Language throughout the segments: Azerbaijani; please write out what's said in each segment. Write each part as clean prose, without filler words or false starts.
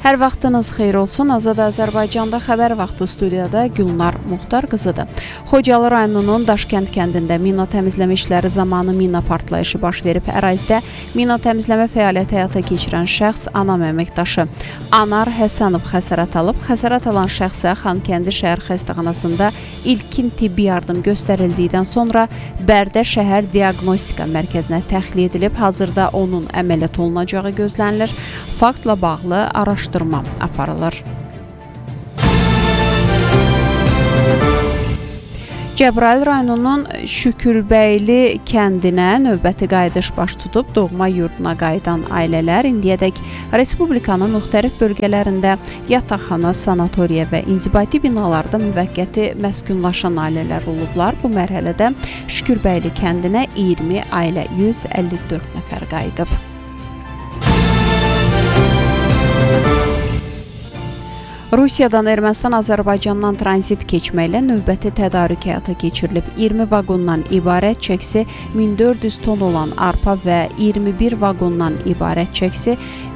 Hər vaxtınız xeyir olsun. Azad Azərbaycanda xəbər vaxtı studiyada Gülnar Muxtar qızıdır. Xocalı rayonunun Daşkənd kəndində mina təmizləmə işləri zamanı mina partlayışı baş verib. Ərazidə mina təmizləmə fəaliyyəti həyata keçirən şəxs anam əməkdaşı Anar Həsənov xəsarət alıb. Xəsarət alan şəxsə Xankəndi şəhər xəstəxanasında ilkin tibbi yardım göstərildikdən sonra Bərdə şəhər diaqnostika mərkəzinə təxliyə edilib. Hazırda onun əməliyyat olunacağı gözlənilir. Faktla bağlı araşdırma aparılır. Cəbrayıl rayonunun Şükürbəyli kəndinə növbəti qayıdış baş tutub. Doğma yurduna qayıdan ailələr indiyədək Respublikanın müxtəlif bölgələrində yataqxana, sanatoriya və inzibati binalarda müvəqqəti məskunlaşan ailələr olublar. Bu mərhələdə Şükürbəyli kəndinə 20 ailə 154 nəfər qayıdıb. Rusiyadan Ermənistan Azərbaycandan tranzit keçməklə növbəti tədarük həyata keçirilib. 20 vaqondan ibarət çəksi 1400 ton olan arpa və 21 vaqondan ibarət çəksi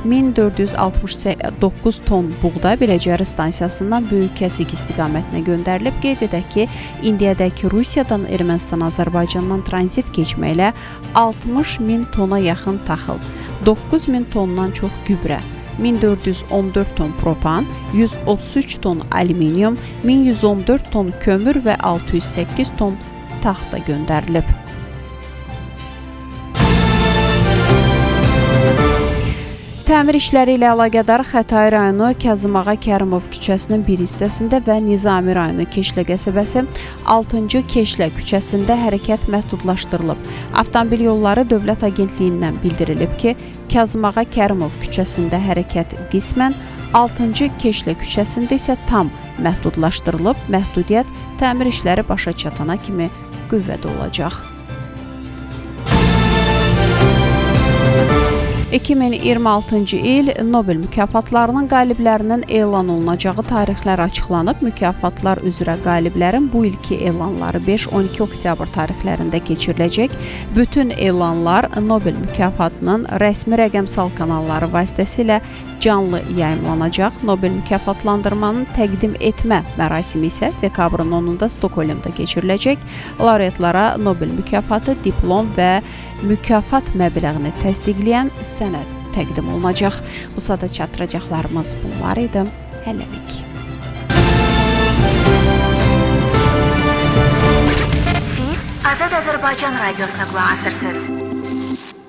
1469 ton buğda Biləcəri stansiyasından Böyük Kəsik istiqamətinə göndərilib. Qeyd edək ki, indiyədək Rusiyadan Ermənistan Azərbaycandan tranzit keçməklə 60.000 tona yaxın taxıl, 9.000 tondan çox gübrə, 1414 ton propan, 133 ton alüminium, 1114 ton kömür və 608 ton taxta göndərilib. Təmir işləri ilə əlaqədar Xətai rayonu Kazımağa Kərimov küçəsinin bir hissəsində və Nizami rayonu Keşlə qəsəbəsi 6-cı Keşlə küçəsində hərəkət məhdudlaşdırılıb. Avtomobil yolları Dövlət Agentliyindən bildirilib ki, Kazımağa Kərimov küçəsində hərəkət qismən, 6-cı Keşlə küçəsində isə tam məhdudlaşdırılıb. Məhdudiyyət təmir işləri başa çatana kimi qüvvədə olacaq. 2026-cı il Nobel mükafatlarının qaliblərinin elan olunacağı tarixlər açıqlanıb. Mükafatlar üzrə qaliblərin bu ilki elanları 5-12 oktyabr tarixlərində keçiriləcək. Bütün elanlar Nobel mükafatının rəsmi rəqəmsal kanalları vasitəsilə canlı yayımlanacaq. Nobel mükafatlandırmanın təqdim etmə mərasimi isə dekabrın 10-da Stokholmda keçiriləcək. Laureatlara Nobel mükafatı, diplom və mükafat məbləğini təsdiqləyən sənəd təqdim olunacaq. Bu sada çatdıracaqlarımız bunlar idi. Hələlik. Siz Azad Azərbaycan radiosuna qulaq asırsınız.